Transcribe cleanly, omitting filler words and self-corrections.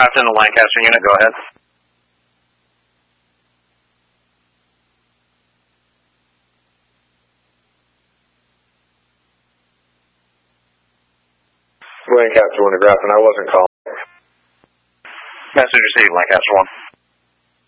Grafton, the Lancaster unit, go ahead. Lancaster 1 to Grafton, I wasn't calling. Message received, Lancaster 1.